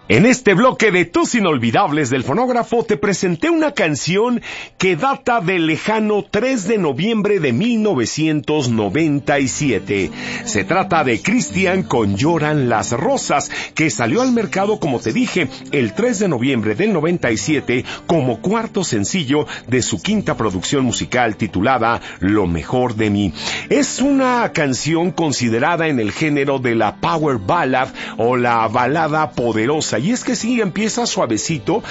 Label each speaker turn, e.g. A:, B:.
A: En este bloque de Tus Inolvidables del Fonógrafo te presenté una canción que data del lejano 3 de noviembre de 1997. Se trata de Cristian con Lloran las Rosas, que salió al mercado, como te dije, el 3 de noviembre del 97 como cuarto sencillo de su quinta producción musical titulada Lo Mejor de Mí. Es una canción considerada en el género de la power ballad o la balada poderosa. Y es que sí, empieza suavecito,